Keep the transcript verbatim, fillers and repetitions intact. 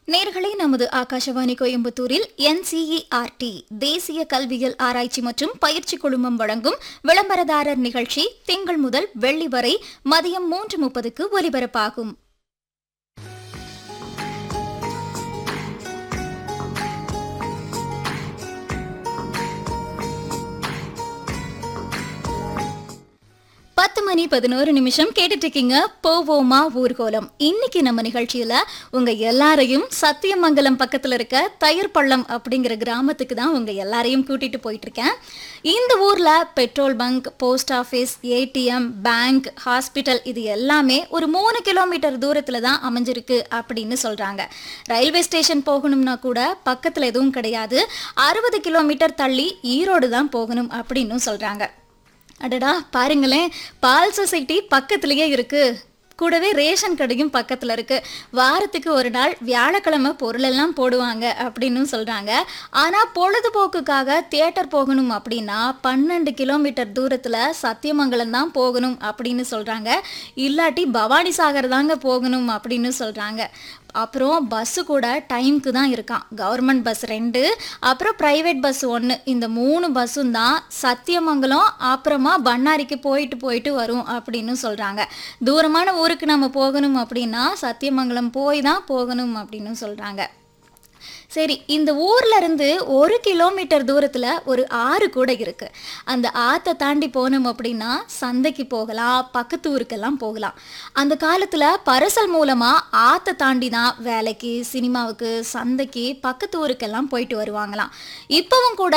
நேர்களே, நமது ஆகாஷவாணி கோயம்புத்தூரில் என்சிஇஆர்டி தேசிய கல்வியியல் ஆராய்ச்சி மற்றும் பயிற்சி குழுமம் வழங்கும் விளம்பரதாரர் நிகழ்ச்சி திங்கள் முதல் வெள்ளி வரை மதியம் மூன்று முப்பதுக்கு ஒலிபரப்பாகும். பத்து மணி பதினோரு நிமிஷம் கேட்டுட்டு இருக்கீங்க போவோமா ஊர்கோலம். இன்னைக்கு நம்ம நிகழ்ச்சியில உங்க எல்லாரையும் சத்தியமங்கலம் பக்கத்துல இருக்க தயிர்பள்ளம் அப்படிங்கிற கிராமத்துக்கு தான் உங்க எல்லாரையும் கூட்டிட்டு போயிட்டு இருக்கேன். இந்த ஊர்ல petrol bunk, post office, ATM, bank, hospital இது எல்லாமே ஒரு மூணு கிலோமீட்டர் தூரத்துல தான் அமைஞ்சிருக்கு அப்படின்னு சொல்றாங்க. ரயில்வே ஸ்டேஷன் போகணும்னா கூட பக்கத்துல எதுவும் கிடையாது. அறுபது கிலோமீட்டர் தள்ளி ஈரோடு தான் போகணும் அப்படின்னு சொல்றாங்க. அடடா, பாருங்களேன், பால் சொசைட்டி பக்கத்துலயே இருக்கு, கூடவே ரேஷன் கடையும் பக்கத்துல இருக்கு. வாரத்துக்கு ஒரு நாள் வியாழக்கிழமை பொருள் எல்லாம் போடுவாங்க அப்படின்னு சொல்றாங்க. ஆனா பொழுதுபோக்குக்காக தியேட்டர் போகணும் அப்படின்னா பன்னெண்டு கிலோமீட்டர் தூரத்துல சத்தியமங்கலம் தான் போகணும் அப்படின்னு சொல்றாங்க. இல்லாட்டி பவானி சாகர் தாங்க போகணும் அப்படின்னு சொல்றாங்க. அப்புறம் பஸ்ஸு கூட டைமுக்கு தான் இருக்கான். கவர்மெண்ட் பஸ் ரெண்டு, அப்புறம் ப்ரைவேட் பஸ் ஒன்று. இந்த மூணு பஸ்ஸும் தான் சத்தியமங்கலம் அப்புறமா பண்ணாரிக்கு போயிட்டு போயிட்டு வரும் அப்படின்னு சொல்கிறாங்க. தூரமான ஊருக்கு நம்ம போகணும் அப்படின்னா சத்தியமங்கலம் போய் தான் போகணும் அப்படின்னு சொல்கிறாங்க. சரி, இந்த ஊர்ல இருந்து ஒரு கிலோமீட்டர் தூரத்துல ஒரு ஆறு கூட இருக்கு. அந்த ஆத்தை தாண்டி போனோம் அப்படின்னா சந்தைக்கு போகலாம், பக்கத்து ஊருக்கெல்லாம் போகலாம். அந்த காலத்துல பரிசல் மூலமா ஆத்தை தாண்டி தான் வேலைக்கு, சினிமாவுக்கு, சந்தைக்கு, பக்கத்து ஊருக்கெல்லாம் போயிட்டு வருவாங்களாம். இப்பவும் கூட